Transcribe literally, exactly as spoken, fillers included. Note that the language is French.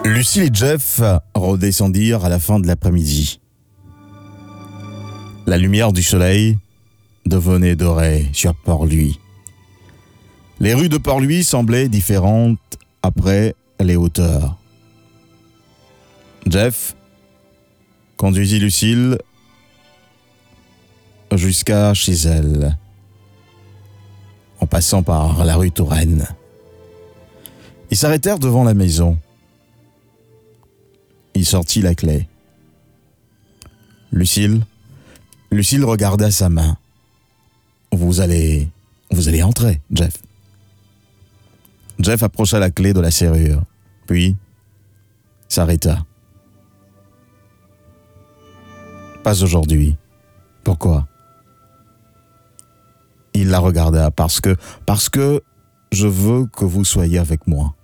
Lucille et Jeff redescendirent à la fin de l'après-midi. La lumière du soleil devenait dorée sur Port-Louis. Les rues de Port-Louis semblaient différentes après les hauteurs. Jeff conduisit Lucille jusqu'à chez elle, en passant par la rue Touraine. Ils s'arrêtèrent devant la maison. Il sortit la clé. Lucille, Lucille regarda sa main. Vous allez, vous allez entrer, Jeff. Jeff approcha la clé de la serrure, puis s'arrêta. Pas aujourd'hui. Pourquoi? Il la regarda parce que, parce que je veux que vous soyez avec moi.